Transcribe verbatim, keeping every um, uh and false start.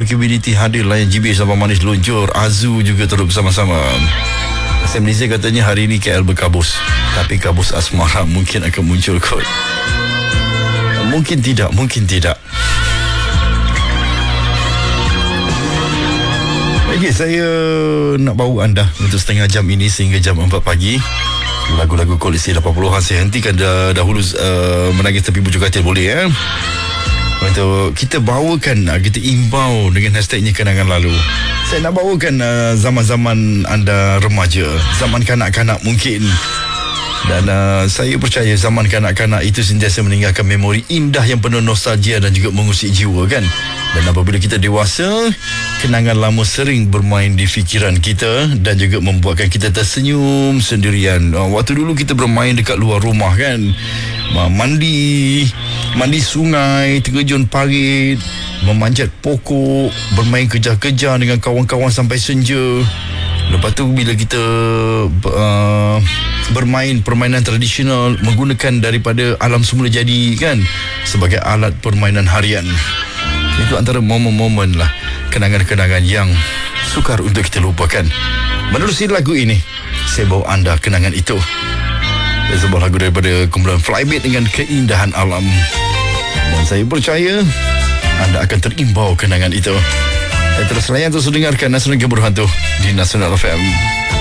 Capability hadir, layan G B H Sabah Manis luncur, Azu juga turut bersama-sama. Sam Liza katanya hari ini K L berkabus, tapi kabus asmara mungkin akan muncul kot. Mungkin tidak, mungkin tidak. Okey, saya nak bawa anda untuk setengah jam ini sehingga jam empat pagi. Lagu-lagu koleksi lapan puluhan saya hentikan dah, dahulu uh, menangis tepi bujur katil boleh eh. Untuk kita bawakan, kita imbau dengan hashtagnya kenangan lalu. Saya nak bawakan uh, zaman-zaman anda remaja, zaman kanak-kanak mungkin. Dan uh, saya percaya zaman kanak-kanak itu sentiasa meninggalkan memori indah yang penuh nostalgia dan juga mengusik jiwa kan. Dan apabila kita dewasa, kenangan lama sering bermain di fikiran kita dan juga membuatkan kita tersenyum sendirian. Uh, waktu dulu kita bermain dekat luar rumah kan. Uh, mandi, mandi sungai, terjun parit, memanjat pokok, bermain kejar-kejar dengan kawan-kawan sampai senja. Lepas tu bila kita uh, bermain permainan tradisional menggunakan daripada alam semula jadi kan sebagai alat permainan harian. Itu antara momen-momen lah, kenangan-kenangan yang sukar untuk kita lupakan. Menerusi lagu ini, saya bawa anda kenangan itu. Sebuah lagu daripada kumpulan Flybeat dengan keindahan alam. Dan saya percaya anda akan terimbau kenangan itu. Terus layan, terus dengarkan Nasional Berhantu di Nasional F M.